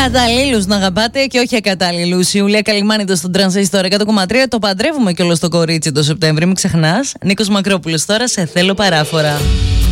Καταλήλους να αγαπάτε και όχι ακατάλληλους. Η Ιουλία Καλυμάνητο στον Τρανζίστορ 100,3. Το παντρεύουμε κιόλας το κορίτσι το Σεπτέμβρη, μην ξεχνάς. Νίκος Μακρόπουλος τώρα σε Θέλω Παράφορα.